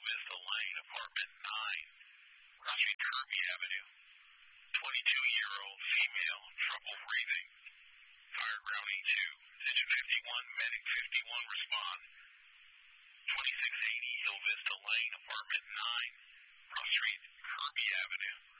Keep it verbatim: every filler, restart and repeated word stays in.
Vista Lane, apartment nine, Cross Street, Kirby Avenue. twenty-two-year-old female, trouble breathing. Fire grounding to engine fifty-one, medic fifty-one, respond. twenty-six eighty Hill Vista Lane, apartment nine, Cross Street, Kirby Avenue.